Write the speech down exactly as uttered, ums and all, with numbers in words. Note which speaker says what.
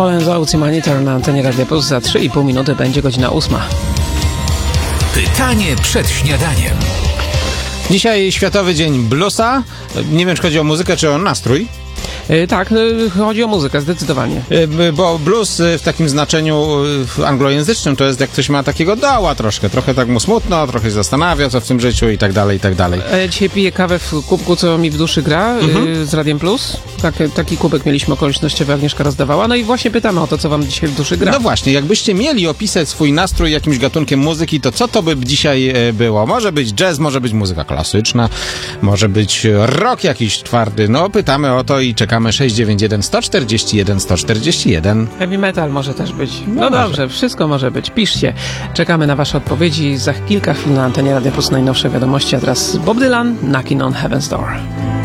Speaker 1: Holland Oates Humanitarian na antenie Radia Plus. Za trzy i pół minuty będzie godzina ósma.
Speaker 2: Pytanie przed śniadaniem.
Speaker 3: Dzisiaj Światowy Dzień Bluesa. Nie wiem, czy chodzi o muzykę, czy o nastrój.
Speaker 1: Yy, tak, yy, chodzi o muzykę, zdecydowanie.
Speaker 3: Yy, bo blues w takim znaczeniu yy, anglojęzycznym to jest, jak ktoś ma takiego doła troszkę. Trochę tak mu smutno, trochę się zastanawia, co w tym życiu i tak dalej, i tak dalej.
Speaker 1: Ja dzisiaj piję kawę w kubku, co mi w duszy gra,
Speaker 3: Mhm.
Speaker 1: yy, z Radiem Plus. Tak, taki kubek mieliśmy okolicznościowy, Agnieszka rozdawała. No i właśnie pytamy o to, co wam dzisiaj w duszy gra.
Speaker 3: No właśnie, jakbyście mieli opisać swój nastrój jakimś gatunkiem muzyki, to co to by dzisiaj e, było? Może być jazz, może być muzyka klasyczna, może być rock jakiś twardy. No pytamy o to i czekamy. sześć dziewięć jeden, sto czterdzieści jeden, sto czterdzieści jeden.
Speaker 1: Heavy metal może też być. No,
Speaker 3: No może.
Speaker 1: dobrze, wszystko może być. Piszcie. Czekamy na wasze odpowiedzi. Za kilka chwil na antenie Radia Plus najnowsze wiadomości, a teraz Bob Dylan, Knocking on Heaven's Door.